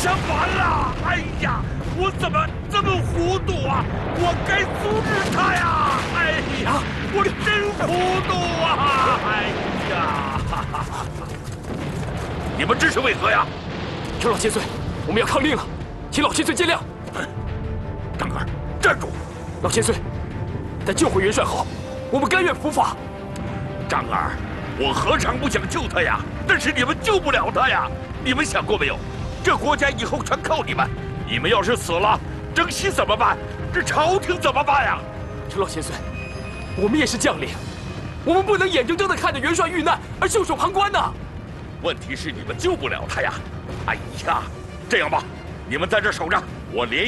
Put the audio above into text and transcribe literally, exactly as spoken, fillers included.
想完了！哎呀，我怎么这么糊涂啊？我该阻止他呀！哎呀，我真糊涂啊！哎呀，哈哈哈！你们这是为何呀？ 陈老千岁，我们要抗令了，请老千岁见谅。 张儿，站住！ 老千岁，待救回元帅后，我们甘愿伏法。 张儿，我何尝不想救他呀？但是你们救不了他呀！你们想过没有？这国家以后全靠你们。你们要是死了，征西怎么办？这朝廷怎么办呀？ 陈老千岁，我们也是将领，我们不能眼睁睁地看着元帅遇难而袖手旁观呐。 问题是你们救不了他呀！哎呀，这样吧，你们在这守着，我连